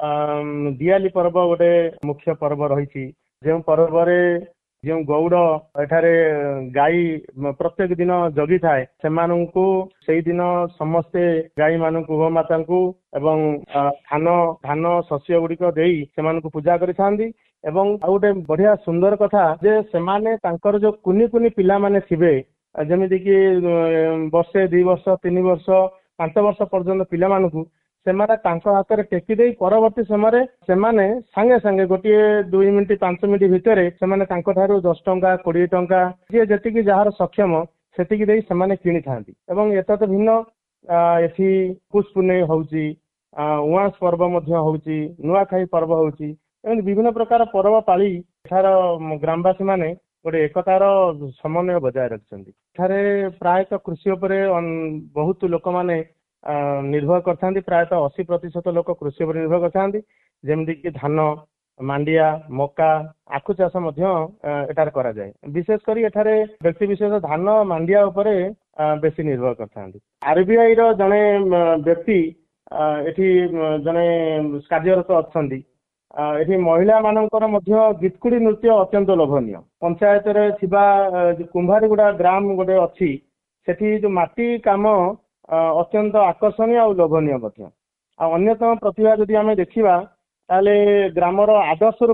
दियाली पर्व गोटे मुख्य पर्व रही जो पर्व जो गौड़ एठारे गाई प्रत्येक दिन जगी थाए से दिन समस्ते गाई मान गोमाता एवं धान धान शस्य गुड़िक से पूजा करि एवं गोटे बढ़िया सुंदर कथा जे सेमाने तांकर जो कुनी कुनी पिला माने थिबे जमिति कि वर्षे 2 वर्ष 3 वर्ष 5 वर्ष पर्यंत पिला मानकु सेमाने तांको हाथ रे टेकी देई परवर्ती समय सेमाने संगे संगे गोटे 2 मिनिट 5 मिनिट भितर सेमाने तांको ठारू 10 टंका 20 टंका जे जतिकि जहार सक्षम सेतिकि देई सेमाने किनि थांती एवं एत तो भिन्न एथि पुष पुणे होउची उआस पर्व मध्य होउची नुआखाई पर्व होउची एवं विभिन्न प्रकार पर्व पाली एठार ग्रामवासी माने गोटे एकतार समन्वय बजाय रखिछन्ति एठारे प्रायतः कृषि उपरे बहुत लोक माने निर्भर करथांती प्रायतः 80% लोक कृषि उपर निर्भर करथांती जेमति कि धान मांडिया मका आखु चाष मध्य एटार करा जाय विशेष करी एठारे व्यक्ति विशेष धान मांडिया उपरे बेसी निर्भर करथांती आरबीआई रो जने व्यक्ति एठी जने कार्यरत अछंती एठी महिला मानकर मध्य गीतकुड़ी नृत्य अत्यंत लोभनीय पंचायत रे थिबा कुंभारीगुड़ा ग्राम गोटे अच्छी सेठी जो माटी काम अत्यंत आकर्षणीय और लोभनीय अन्यतम प्रतिभा जदि आमे देखिबा ताले ग्रामर आदर्श